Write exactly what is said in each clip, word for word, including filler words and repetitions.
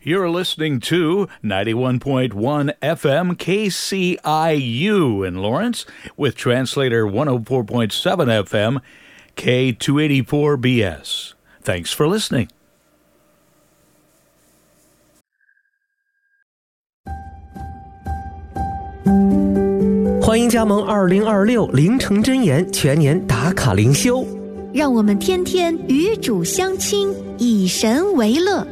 You're listening to ninety-one point one F M K C I U in Lawrence with translator one oh four point seven F M K two eighty-four B S. Thanks for listening. 欢迎加盟二零二六灵城真言全年打卡灵修， 让我们天天与主相亲，以神为乐。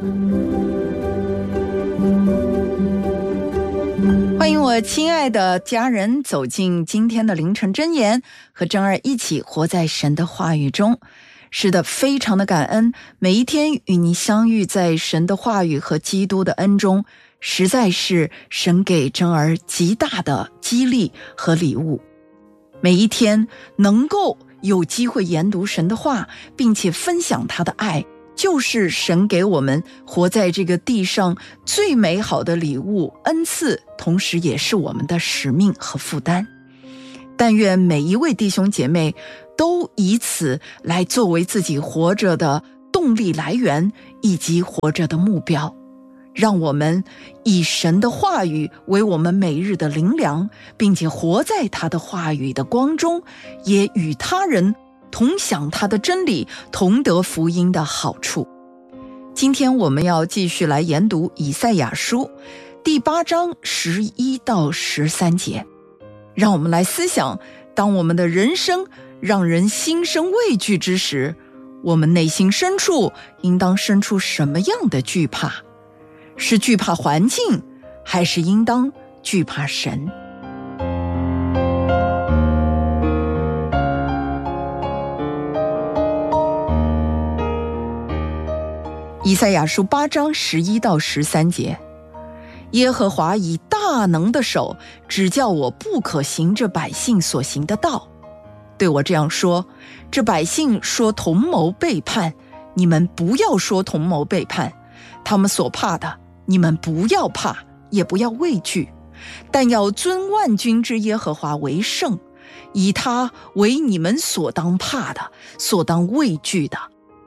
欢迎我亲爱的家人走进今天的凌晨真言，和真儿一起活在神的话语中。是的，非常的感恩，每一天与你相遇在神的话语和基督的恩中，实在是神给真儿极大的激励和礼物。每一天能够有机会研读神的话，并且分享他的爱，就是神给我们活在这个地上最美好的礼物恩赐，同时也是我们的使命和负担。但愿每一位弟兄姐妹都以此来作为自己活着的动力来源以及活着的目标，让我们以神的话语为我们每日的灵粮，并且活在他的话语的光中，也与他人同享他的真理，同得福音的好处。今天我们要继续来研读以赛亚书第八章十一到十三节，让我们来思想，当我们的人生让人心生畏惧之时，我们内心深处应当生出什么样的惧怕？是惧怕环境，还是应当惧怕神？以赛亚书八章十一到十三节，耶和华以大能的手指教我不可行这百姓所行的道，对我这样说：这百姓说同谋背叛，你们不要说同谋背叛，他们所怕的，你们不要怕，也不要畏惧，但要尊万军之耶和华为圣，以他为你们所当怕的，所当畏惧的。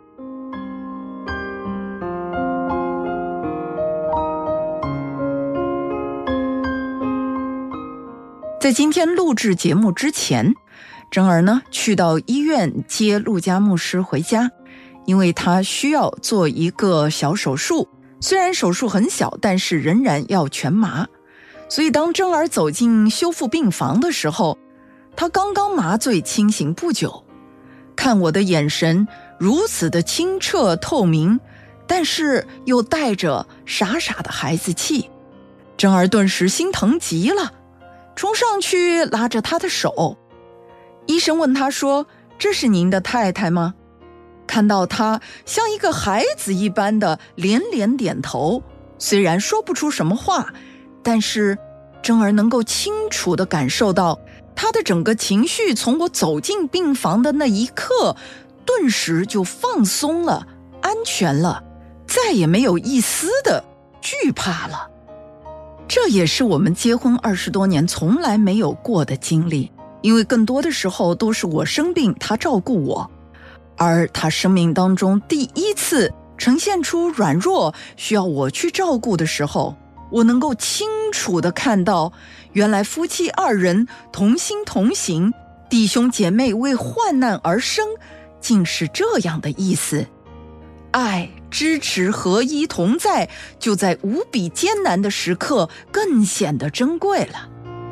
在今天录制节目之前，真儿呢去到医院接陆家牧师回家，因为他需要做一个小手术，虽然手术很小，但是仍然要全麻。所以当真儿走进修复病房的时候，他刚刚麻醉清醒不久，看我的眼神如此的清澈透明，但是又带着傻傻的孩子气，真儿顿时心疼极了，冲上去拉着他的手。医生问他说：这是您的太太吗？看到他像一个孩子一般的连连点头，虽然说不出什么话，但是真儿能够清楚地感受到他的整个情绪从我走进病房的那一刻顿时就放松了，安全了，再也没有一丝的惧怕了。这也是我们结婚二十多年从来没有过的经历，因为更多的时候都是我生病，他照顾我，而他生命当中第一次呈现出软弱需要我去照顾的时候，我能够清楚地看到，原来夫妻二人同心同行，弟兄姐妹为患难而生，竟是这样的意思。爱、支持、合一同在，就在无比艰难的时刻更显得珍贵了。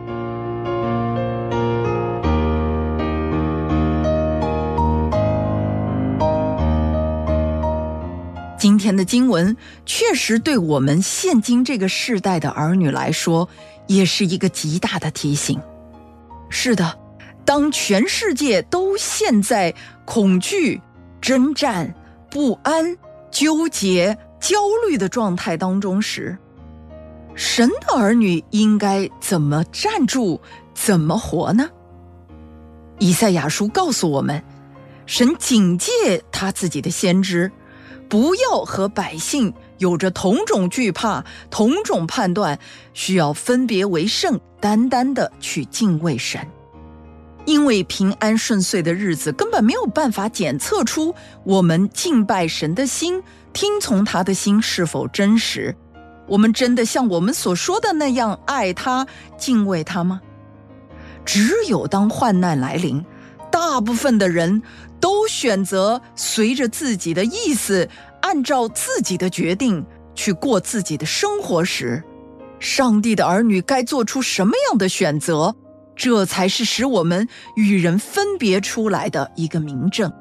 今天的经文确实对我们现今这个世代的儿女来说，也是一个极大的提醒。是的，当全世界都陷在恐惧、征战、不安、纠结、焦虑的状态当中时，神的儿女应该怎么站住，怎么活呢？以赛亚书告诉我们，神警戒他自己的先知，不要和百姓有着同种惧怕，同种判断，需要分别为圣，单单的去敬畏神。因为平安顺遂的日子根本没有办法检测出我们敬拜神的心，听从他的心是否真实， 我们真的像我们所说的那样爱他、敬畏他吗？只有当患难来临，大部分的人都选择随着自己的意思，按照自己的决定去过自己的生活时，上帝的儿女该做出什么样的选择？这才是使我们与人分别出来的一个明证。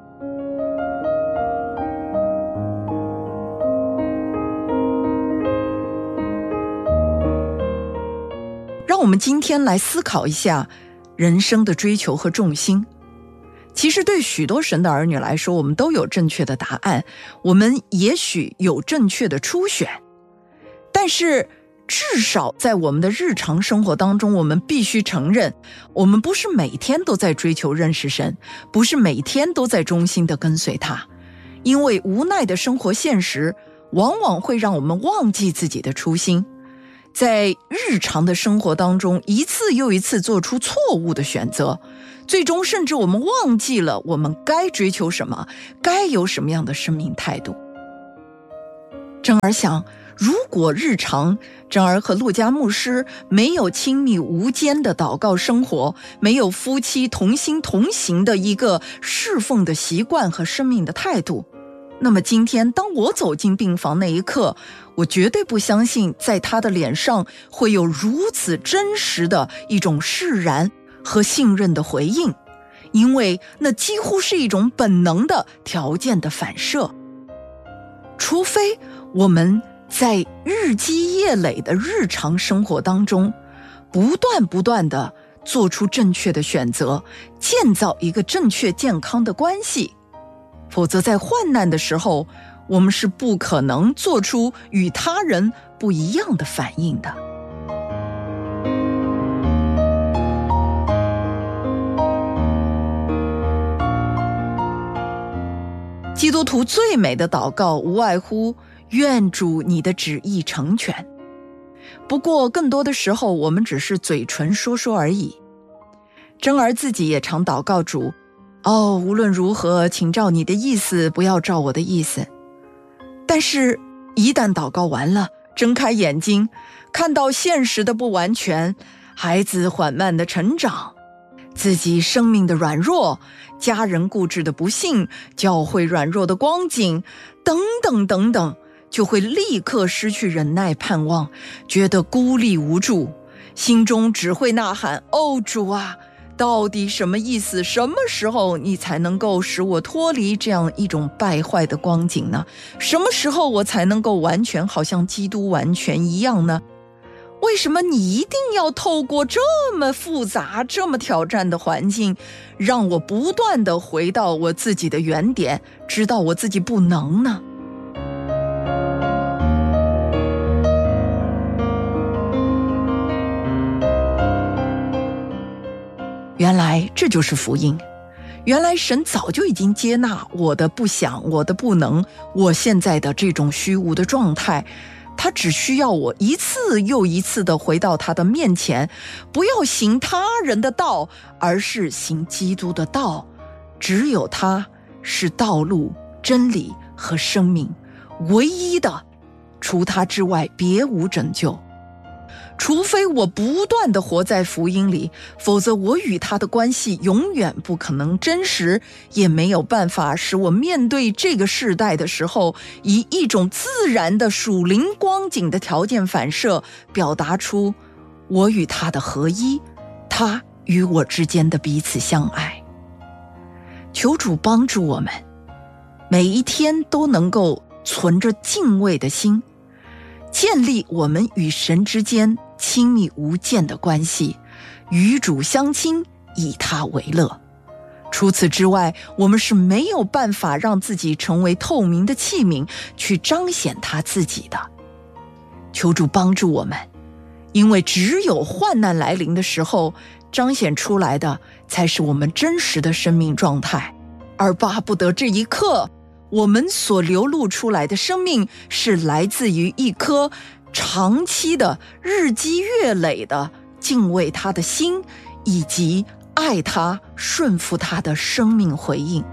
让我们今天来思考一下人生的追求和重心。其实对许多神的儿女来说，我们都有正确的答案，我们也许有正确的初选，但是至少在我们的日常生活当中，我们必须承认，我们不是每天都在追求认识神，不是每天都在忠心地跟随他，因为无奈的生活现实往往会让我们忘记自己的初心，在日常的生活当中一次又一次做出错误的选择，最终甚至我们忘记了我们该追求什么，该有什么样的生命态度。珍儿想，如果日常珍儿和陆家牧师没有亲密无间的祷告生活，没有夫妻同心同行的一个侍奉的习惯和生命的态度，那么今天当我走进病房那一刻，我绝对不相信在他的脸上会有如此真实的一种释然和信任的回应，因为那几乎是一种本能的条件的反射。除非我们在日积月累的日常生活当中不断不断地做出正确的选择，建造一个正确健康的关系，否则在患难的时候，我们是不可能做出与他人不一样的反应的。基督徒最美的祷告无外乎愿主你的旨意成全，不过更多的时候我们只是嘴唇说说而已。珍儿自己也常祷告主，哦，无论如何请照你的意思，不要照我的意思。但是一旦祷告完了，睁开眼睛看到现实的不完全，孩子缓慢的成长，自己生命的软弱，家人固执的不幸，教会软弱的光景，等等等等，就会立刻失去忍耐盼望，觉得孤立无助，心中只会呐喊，哦，主啊，到底什么意思？什么时候你才能够使我脱离这样一种败坏的光景呢？什么时候我才能够完全好像基督完全一样呢？为什么你一定要透过这么复杂、这么挑战的环境，让我不断地回到我自己的原点，知道我自己不能呢？原来这就是福音，原来神早就已经接纳我的不想，我的不能，我现在的这种虚无的状态，他只需要我一次又一次地回到他的面前，不要行他人的道，而是行基督的道。只有他是道路、真理和生命，唯一的，除他之外别无拯救。除非我不断地活在福音里，否则我与他的关系永远不可能真实，也没有办法使我面对这个世代的时候，以一种自然的属灵光景的条件反射，表达出我与他的合一，他与我之间的彼此相爱。求主帮助我们，每一天都能够存着敬畏的心，建立我们与神之间亲密无间的关系，与主相亲，以他为乐。除此之外，我们是没有办法让自己成为透明的器皿，去彰显他自己的。求主帮助我们，因为只有患难来临的时候，彰显出来的才是我们真实的生命状态，而巴不得这一刻我们所流露出来的生命是来自于一颗长期的日积月累的敬畏他的心，以及爱他顺服他的生命回应。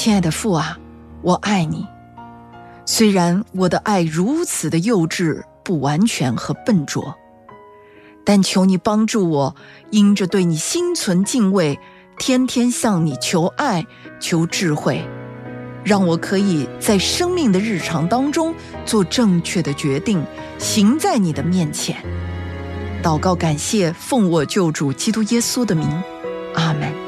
亲爱的父啊，我爱你。虽然我的爱如此的幼稚、不完全和笨拙，但求你帮助我，因着对你心存敬畏，天天向你求爱、求智慧，让我可以在生命的日常当中做正确的决定，行在你的面前。祷告感谢，奉我救主基督耶稣的名，阿们。